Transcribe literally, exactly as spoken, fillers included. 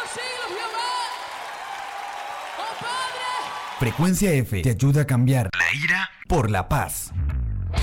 Frecuencia F te ayuda a cambiar la ira por la paz.